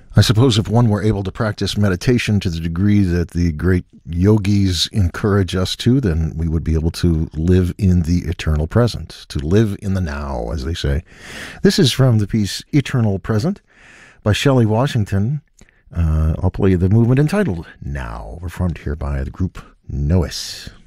I suppose if one were able to practice meditation to the degree that the great yogis encourage us to, then we would be able to live in the eternal present, to live in the now, as they say. This is from the piece Eternal Present by Shelley Washington. I'll play the movement entitled Now, performed here by the group Nois.